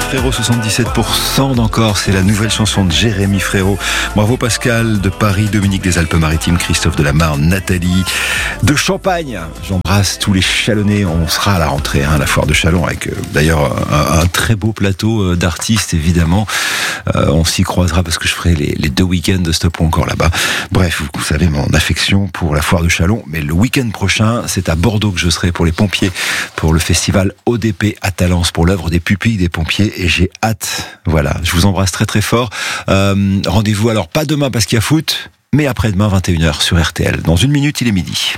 Frérot, 77% d'encore, c'est la nouvelle chanson de Jérémy Frérot. Bravo Pascal de Paris, Dominique des Alpes-Maritimes, Christophe de la Marne, Nathalie de Champagne. J'embrasse tous les Chalonnais, on sera à la rentrée, à la foire de Chalon, avec d'ailleurs un très beau plateau d'artistes évidemment. On s'y croisera parce que je ferai les 2 week-ends de Stop ou encore là-bas. Bref, vous savez mon affection pour la foire de Chalon, mais le week-end prochain, c'est à Bordeaux que je serai pour les pompiers, pour le festival ODP à Talence, pour l'œuvre des pupilles des pompiers, et j'ai hâte. Voilà, je vous embrasse très très fort. Rendez-vous alors pas demain parce qu'il y a foot, mais après-demain 21h sur RTL. Dans 1 minute, il est midi.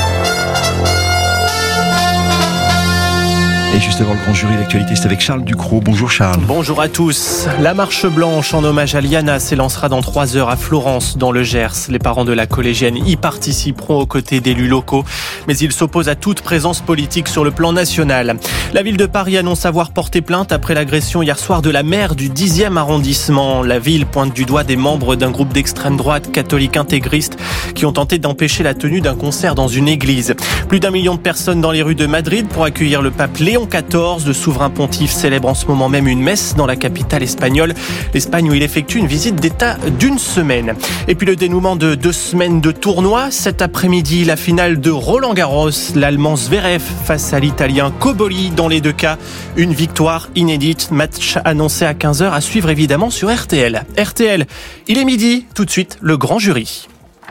Et justement, le grand jury d'actualité, c'est avec Charles Ducrot. Bonjour Charles. Bonjour à tous. La marche blanche en hommage à Liana s'élancera dans 3 heures à Florence, dans le Gers. Les parents de la collégienne y participeront aux côtés d'élus locaux, mais ils s'opposent à toute présence politique sur le plan national. La ville de Paris annonce avoir porté plainte après l'agression hier soir de la maire du 10e arrondissement. La ville pointe du doigt des membres d'un groupe d'extrême droite catholique intégriste qui ont tenté d'empêcher la tenue d'un concert dans une église. Plus d'1 million de personnes dans les rues de Madrid pour accueillir le pape Léon XIV. Le souverain pontife célèbre en ce moment même une messe dans la capitale espagnole. L'Espagne où il effectue une visite d'État d'1 semaine. Et puis le dénouement de 2 semaines de tournoi. Cet après-midi, la finale de Roland-Garros. L'Allemand Zverev face à l'Italien Cobolli. Dans les 2 cas, une victoire inédite. Match annoncé à 15h à suivre évidemment sur RTL. RTL, il est midi. Tout de suite, le grand jury.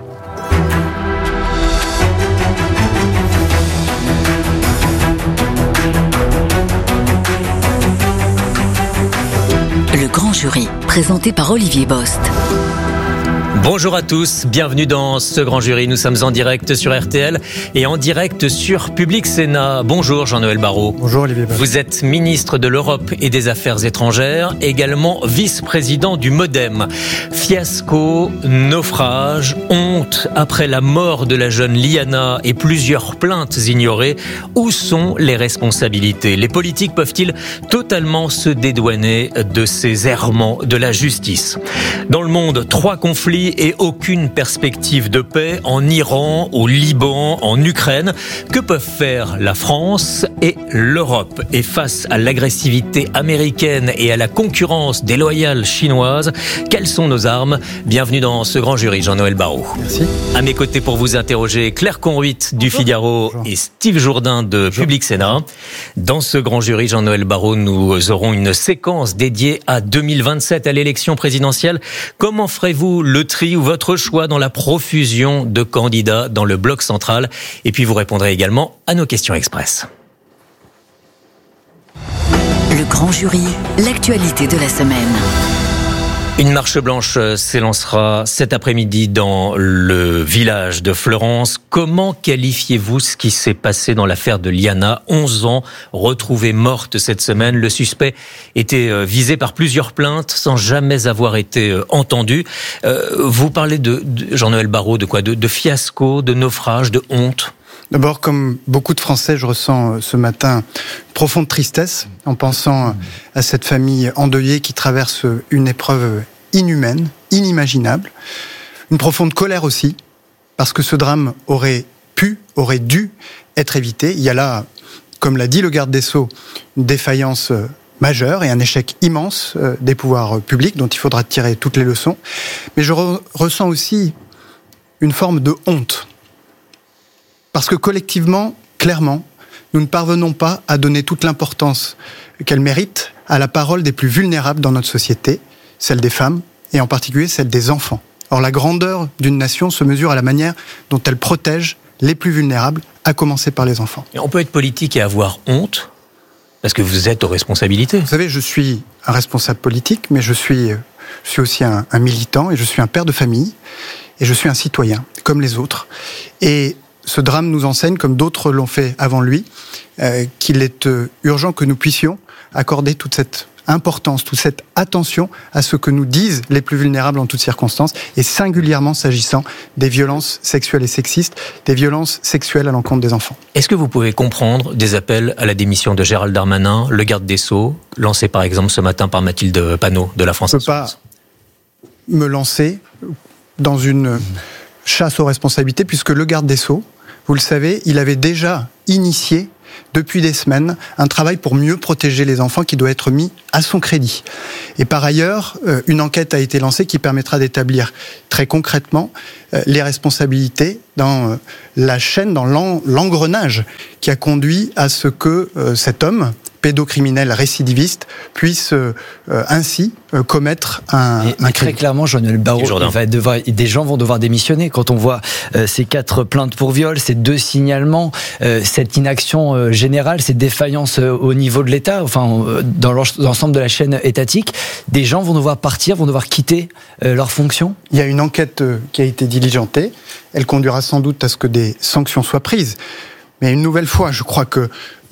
Le grand jury, présenté par Olivier Bost. Bonjour à tous, bienvenue dans ce grand jury. Nous sommes en direct sur RTL et en direct sur Public Sénat. Bonjour Jean-Noël Barrot. Bonjour Olivier Bost. Vous êtes ministre de l'Europe et des Affaires étrangères, également vice-président du MoDem. Fiasco, naufrage, honte après la mort de la jeune Liana et plusieurs plaintes ignorées. Où sont les responsabilités ? Les politiques peuvent-ils totalement se dédouaner de ces errements de la justice ? Dans le monde, 3 conflits et aucune perspective de paix en Iran, au Liban, en Ukraine. Que peuvent faire la France et l'Europe ? Et face à l'agressivité américaine et à la concurrence déloyale chinoise, quelles sont nos armes ? Bienvenue dans ce grand jury, Jean-Noël Barrot. Merci. À mes côtés pour vous interroger, Claire Conruit du Figaro. Bonjour. Et Steve Jourdain de Public Sénat. Dans ce grand jury, Jean-Noël Barrot, nous aurons une séquence dédiée à 2027, à l'élection présidentielle. Comment ferez-vous le tri ou votre choix dans la profusion de candidats dans le bloc central ? Et puis vous répondrez également à nos questions express. Le grand jury, l'actualité de la semaine. Une marche blanche s'élancera cet après-midi dans le village de Florence. Comment qualifiez-vous ce qui s'est passé dans l'affaire de Liana ? 11 ans, retrouvée morte cette semaine. Le suspect était visé par plusieurs plaintes sans jamais avoir été entendu. Vous parlez de Jean-Noël Barrot, de quoi ? De fiasco, de naufrage, de honte ? D'abord, comme beaucoup de Français, je ressens ce matin une profonde tristesse en pensant à cette famille endeuillée qui traverse une épreuve inhumaine, inimaginable. Une profonde colère aussi, parce que ce drame aurait dû être évité. Il y a là, comme l'a dit le garde des Sceaux, une défaillance majeure et un échec immense des pouvoirs publics dont il faudra tirer toutes les leçons. Mais je ressens aussi une forme de honte. Parce que collectivement, clairement, nous ne parvenons pas à donner toute l'importance qu'elle mérite à la parole des plus vulnérables dans notre société, celle des femmes, et en particulier celle des enfants. Or, la grandeur d'une nation se mesure à la manière dont elle protège les plus vulnérables, à commencer par les enfants. Et on peut être politique et avoir honte, parce que vous êtes aux responsabilités. Vous savez, je suis un responsable politique, mais je suis aussi un militant, et je suis un père de famille, et je suis un citoyen, comme les autres. Et ce drame nous enseigne, comme d'autres l'ont fait avant lui, qu'il est urgent que nous puissions accorder toute cette importance, toute cette attention à ce que nous disent les plus vulnérables en toutes circonstances, et singulièrement s'agissant des violences sexuelles et sexistes, des violences sexuelles à l'encontre des enfants. Est-ce que vous pouvez comprendre des appels à la démission de Gérald Darmanin, le garde des Sceaux, lancé par exemple ce matin par Mathilde Panot de la France Je ne peux pas me lancer dans une chasse aux responsabilités, puisque le garde des Sceaux, vous le savez, il avait déjà initié depuis des semaines, un travail pour mieux protéger les enfants qui doit être mis à son crédit. Et par ailleurs, une enquête a été lancée qui permettra d'établir très concrètement les responsabilités dans la chaîne, dans l'engrenage qui a conduit à ce que cet homme, pédocriminel récidiviste, puisse ainsi commettre un crime. Très clairement, Jean-Noël Barrot, des gens vont devoir démissionner. Quand on voit ces 4 plaintes pour viol, ces 2 signalements, cette inaction générale, cette défaillance au niveau de l'État, enfin dans l'ensemble de la chaîne étatique, des gens vont devoir partir, vont devoir quitter leurs fonctions. Il y a une enquête qui a été diligentée. Elle conduira sans doute à ce que des sanctions soient prises. Mais une nouvelle fois, je crois que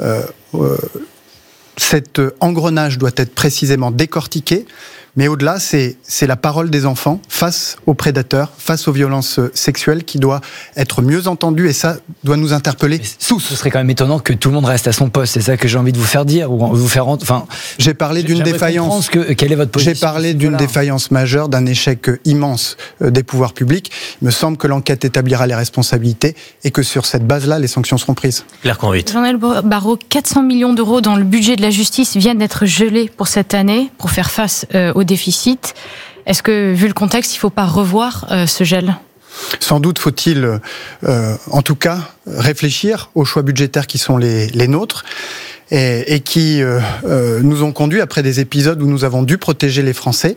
cet engrenage doit être précisément décortiqué, mais au-delà, c'est la parole des enfants face aux prédateurs, face aux violences sexuelles qui doit être mieux entendue, et ça doit nous interpeller tous. Ce serait quand même étonnant que tout le monde reste à son poste, c'est ça que j'ai envie de vous faire dire, ou vous faire... Enfin, j'ai parlé d'une défaillance. Quelle est votre position ? J'ai parlé d'une défaillance majeure, d'un échec immense des pouvoirs publics. Il me semble que l'enquête établira les responsabilités et que sur cette base-là, les sanctions seront prises. Claire Convite. Jean-Noël Barrot, 400 millions d'euros dans le budget de la justice viennent d'être gelés pour cette année, pour faire face au déficit. Est-ce que, vu le contexte, il ne faut pas revoir ce gel ? Sans doute faut-il, en tout cas, réfléchir aux choix budgétaires qui sont les nôtres et qui nous ont conduits, après des épisodes où nous avons dû protéger les Français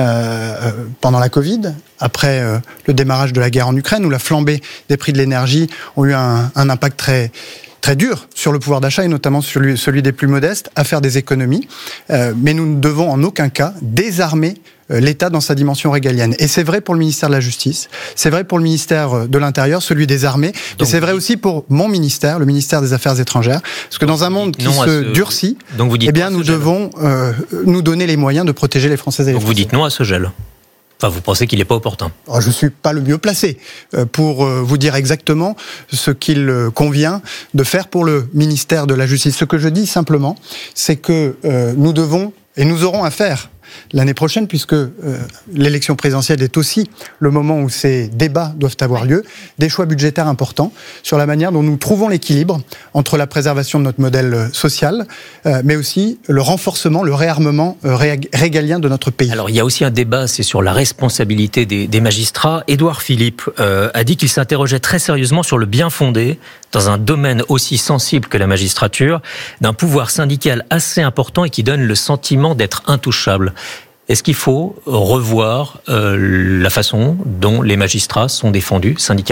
pendant la Covid, après le démarrage de la guerre en Ukraine, où la flambée des prix de l'énergie ont eu un impact très dur sur le pouvoir d'achat et notamment sur celui des plus modestes, à faire des économies. Mais nous ne devons en aucun cas désarmer l'État dans sa dimension régalienne. Et c'est vrai pour le ministère de la Justice, c'est vrai pour le ministère de l'Intérieur, celui des Armées, mais c'est vrai aussi pour mon ministère, le ministère des Affaires étrangères, parce que dans un monde qui se durcit, eh bien nous devons nous donner les moyens de protéger les Français et les Français. Donc vous dites non à ce gel ? Enfin, vous pensez qu'il n'est pas opportun ? Je ne suis pas le mieux placé pour vous dire exactement ce qu'il convient de faire pour le ministère de la Justice. Ce que je dis simplement, c'est que nous devons et nous aurons à faire l'année prochaine, puisque l'élection présidentielle est aussi le moment où ces débats doivent avoir lieu, des choix budgétaires importants sur la manière dont nous trouvons l'équilibre entre la préservation de notre modèle social, mais aussi le renforcement, le réarmement régalien de notre pays. Alors il y a aussi un débat, c'est sur la responsabilité des magistrats. Édouard Philippe a dit qu'il s'interrogeait très sérieusement sur le bien fondé, dans un domaine aussi sensible que la magistrature, d'un pouvoir syndical assez important et qui donne le sentiment d'être intouchable. Est-ce qu'il faut revoir la façon dont les magistrats sont défendus syndicalement ?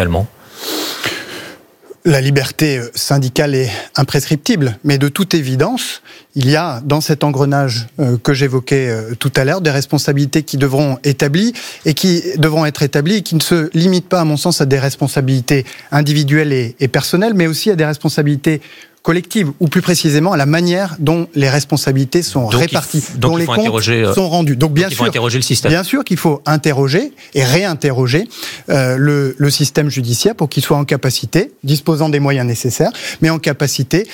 La liberté syndicale est imprescriptible, mais de toute évidence, il y a dans cet engrenage que j'évoquais tout à l'heure des responsabilités qui devront être établies et qui ne se limitent pas, à mon sens, à des responsabilités individuelles et personnelles, mais aussi à des responsabilités collective, ou plus précisément à la manière dont les responsabilités sont réparties, dont les comptes sont rendus. Donc bien sûr, interroger le système. Bien sûr qu'il faut interroger et réinterroger le système judiciaire pour qu'il soit en capacité, disposant des moyens nécessaires, mais en capacité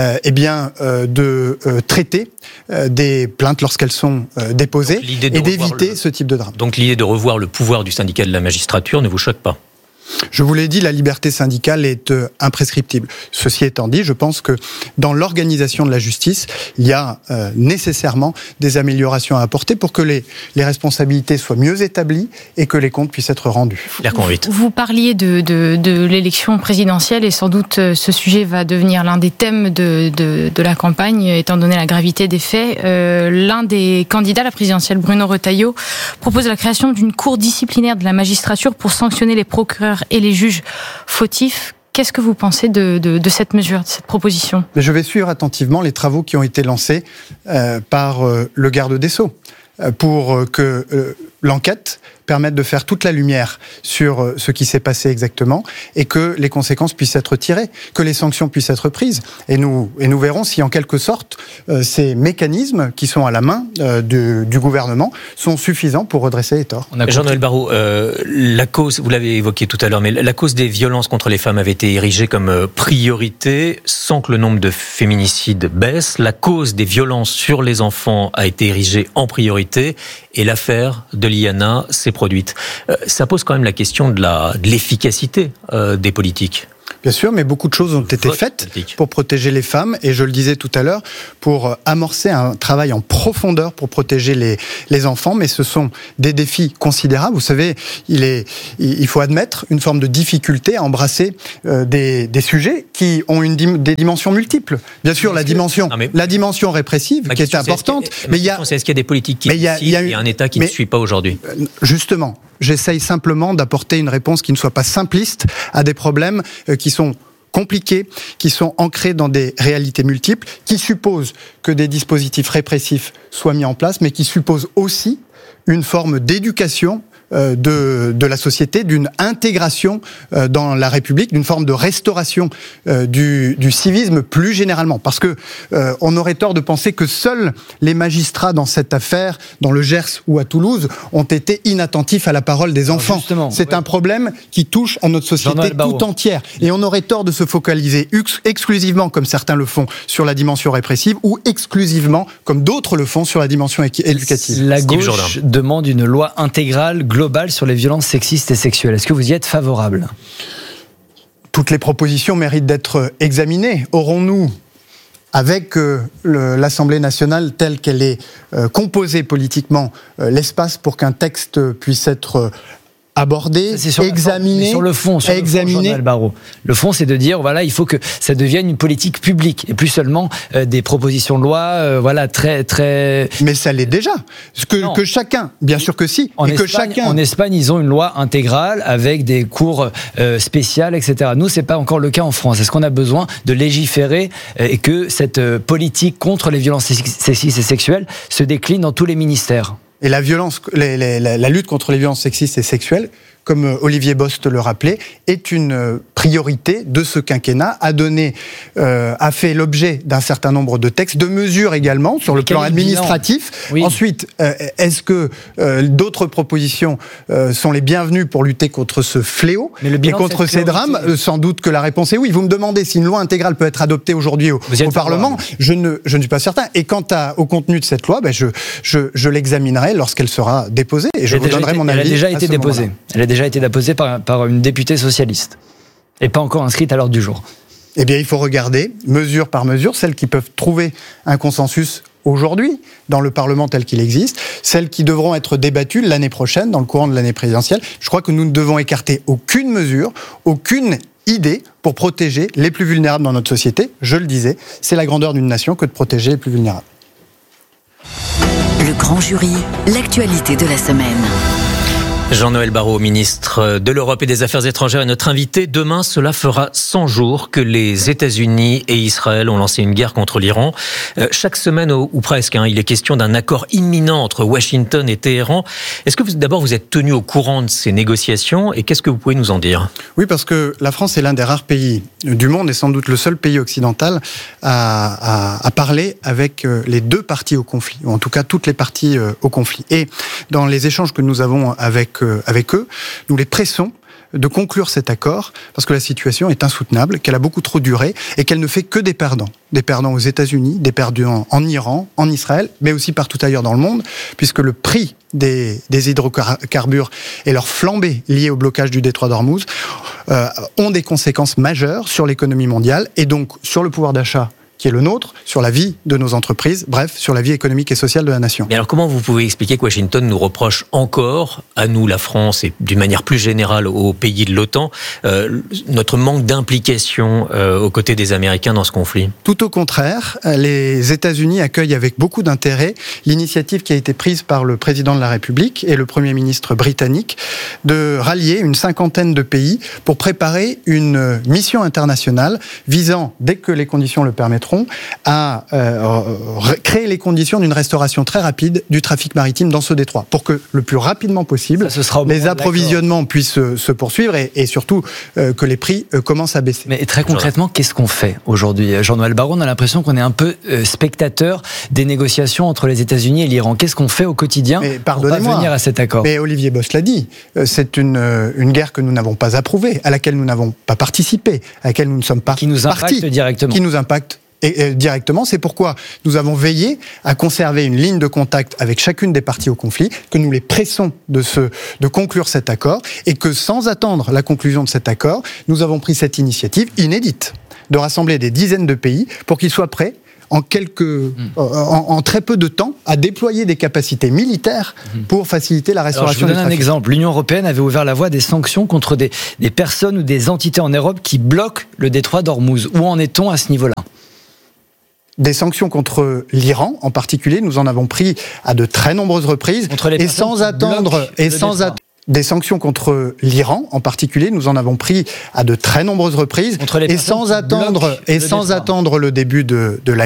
de traiter des plaintes lorsqu'elles sont déposées et d'éviter ce type de drame. Donc l'idée de revoir le pouvoir du syndicat de la magistrature ne vous choque pas ? Je vous l'ai dit, la liberté syndicale est imprescriptible. Ceci étant dit, je pense que dans l'organisation de la justice, il y a nécessairement des améliorations à apporter pour que les responsabilités soient mieux établies et que les comptes puissent être rendus. Vous parliez de l'élection présidentielle et sans doute ce sujet va devenir l'un des thèmes de la campagne, étant donné la gravité des faits. L'un des candidats à la présidentielle, Bruno Retailleau, propose la création d'une cour disciplinaire de la magistrature pour sanctionner les procureurs et les juges fautifs. Qu'est-ce que vous pensez de cette mesure, de cette proposition ? Je vais suivre attentivement les travaux qui ont été lancés par le garde des Sceaux pour que l'enquête permette de faire toute la lumière sur ce qui s'est passé exactement et que les conséquences puissent être tirées, que les sanctions puissent être prises. Et nous verrons si en quelque sorte ces mécanismes qui sont à la main du gouvernement sont suffisants pour redresser les torts. Jean-Noël Barrot, la cause, vous l'avez évoqué tout à l'heure, mais la cause des violences contre les femmes avait été érigée comme priorité sans que le nombre de féminicides baisse. La cause des violences sur les enfants a été érigée en priorité et l'affaire de Liana s'est produite. Ça pose quand même la question de l'efficacité des politiques. Bien sûr, mais beaucoup de choses ont été faites pour protéger les femmes, et je le disais tout à l'heure, pour amorcer un travail en profondeur pour protéger les enfants, mais ce sont des défis considérables. Vous savez, il faut admettre une forme de difficulté à embrasser des sujets qui ont des dimensions multiples. Bien sûr, la dimension répressive qui est importante, mais est-ce qu'il y a des politiques qui il y a un État qui ne suit pas aujourd'hui? Justement, j'essaye simplement d'apporter une réponse qui ne soit pas simpliste à des problèmes qui sont compliqués, qui sont ancrés dans des réalités multiples, qui supposent que des dispositifs répressifs soient mis en place, mais qui supposent aussi une forme d'éducation de la société, d'une intégration dans la République, d'une forme de restauration du civisme plus généralement. Parce que on aurait tort de penser que seuls les magistrats dans cette affaire, dans le Gers ou à Toulouse, ont été inattentifs à la parole des enfants. C'est un problème qui touche à notre société tout entière. Et on aurait tort de se focaliser exclusivement, comme certains le font, sur la dimension répressive, ou exclusivement, comme d'autres le font, sur la dimension éducative. La gauche demande une loi intégrale, globale sur les violences sexistes et sexuelles. Est-ce que vous y êtes favorable ? Toutes les propositions méritent d'être examinées. Aurons-nous, avec l'Assemblée nationale telle qu'elle est composée politiquement, l'espace pour qu'un texte puisse être abordé, examiné, sur le fond, Jean-Noël Barrot. Le fond, c'est de dire, voilà, il faut que ça devienne une politique publique et plus seulement des propositions de loi, très, très. Mais ça l'est déjà. Que chacun, bien sûr que si. En Espagne, ils ont une loi intégrale avec des cours spéciales, etc. Nous, c'est pas encore le cas en France. Est-ce qu'on a besoin de légiférer et que cette politique contre les violences sexistes et sexuelles se décline dans tous les ministères ? Et la lutte contre les violences sexistes et sexuelles, comme Olivier Bost le rappelait, est une priorité de ce quinquennat, a fait l'objet d'un certain nombre de textes, de mesures également, sur le plan administratif. Oui. Ensuite, est-ce que d'autres propositions sont les bienvenues pour lutter contre ce fléau et contre ces drames ? Sans doute que la réponse est oui. Vous me demandez si une loi intégrale peut être adoptée aujourd'hui au Parlement. Je ne suis pas certain. Et quant au contenu de cette loi, je l'examinerai lorsqu'elle sera déposée et je vous donnerai mon avis. Elle a déjà été déposée. Elle a déjà été déposée par une députée socialiste et pas encore inscrite à l'ordre du jour. Eh bien, il faut regarder, mesure par mesure, celles qui peuvent trouver un consensus aujourd'hui dans le Parlement tel qu'il existe, celles qui devront être débattues l'année prochaine, dans le courant de l'année présidentielle. Je crois que nous ne devons écarter aucune mesure, aucune idée pour protéger les plus vulnérables dans notre société. Je le disais, c'est la grandeur d'une nation que de protéger les plus vulnérables. Le grand jury, l'actualité de la semaine. Jean-Noël Barrot, ministre de l'Europe et des Affaires étrangères, est notre invité. Demain, cela fera 100 jours que les États-Unis et Israël ont lancé une guerre contre l'Iran. Chaque semaine, ou presque, il est question d'un accord imminent entre Washington et Téhéran. Est-ce que d'abord vous êtes tenu au courant de ces négociations et qu'est-ce que vous pouvez nous en dire ? Oui, parce que la France est l'un des rares pays du monde et sans doute le seul pays occidental à parler avec les deux parties au conflit, ou en tout cas toutes les parties au conflit. Et dans les échanges que nous avons avec eux, nous les pressons de conclure cet accord parce que la situation est insoutenable, qu'elle a beaucoup trop duré et qu'elle ne fait que des perdants. Des perdants aux États-Unis, des perdants en Iran, en Israël, mais aussi partout ailleurs dans le monde, puisque le prix des hydrocarbures et leur flambée liée au blocage du détroit d'Ormuz ont des conséquences majeures sur l'économie mondiale et donc sur le pouvoir d'achat qui est le nôtre, sur la vie de nos entreprises, bref, sur la vie économique et sociale de la nation. Mais alors comment vous pouvez expliquer que Washington nous reproche encore, à nous la France et d'une manière plus générale aux pays de l'OTAN, notre manque d'implication aux côtés des Américains dans ce conflit ? Tout au contraire, les États-Unis accueillent avec beaucoup d'intérêt l'initiative qui a été prise par le président de la République et le Premier ministre britannique de rallier une cinquantaine de pays pour préparer une mission internationale visant, dès que les conditions le permettront, à créer les conditions d'une restauration très rapide du trafic maritime dans ce détroit, pour que le plus rapidement possible, les approvisionnements puissent se poursuivre et surtout que les prix commencent à baisser. Mais très concrètement, qu'est-ce qu'on fait aujourd'hui ? Jean-Noël Barrot, on a l'impression qu'on est un peu spectateur des négociations entre les États-Unis et l'Iran. Qu'est-ce qu'on fait au quotidien pour parvenir à cet accord ? Mais Olivier Bost l'a dit, c'est une guerre que nous n'avons pas approuvée, à laquelle nous n'avons pas participé, à laquelle nous ne sommes pas qui nous impacte partis, directement. Qui nous impacte directement. C'est pourquoi nous avons veillé à conserver une ligne de contact avec chacune des parties au conflit, que nous les pressons de conclure cet accord, et que sans attendre la conclusion de cet accord, nous avons pris cette initiative inédite de rassembler des dizaines de pays pour qu'ils soient prêts en très peu de temps à déployer des capacités militaires pour faciliter la restauration des trafics. Je vous donne un exemple. L'Union européenne avait ouvert la voie à des sanctions contre des personnes ou des entités en Europe qui bloquent le détroit d'Ormuz. Où en est-on à ce niveau-là ? Des sanctions contre l'Iran, en particulier, nous en avons pris à de très nombreuses reprises, et sans attendre. Des sanctions contre l'Iran, en particulier, nous en avons pris à de très nombreuses reprises, et sans attendre le début de la